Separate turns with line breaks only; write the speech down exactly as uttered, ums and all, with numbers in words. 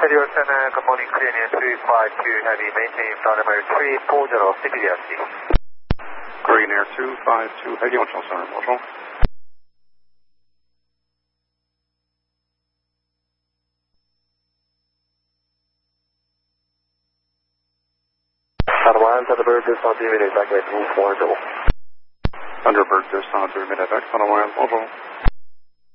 Radio Center, good morning, clear three five two Heavy, maintain flight number three four zero, C P D S C.
Green Air two five two Heavy, control center, bonjour.
Thunderbird, Thunderbird, descend deux minutes, back with vous, point zéro.
Thunderbird, descend deux minutes, Thunderbird, bonjour.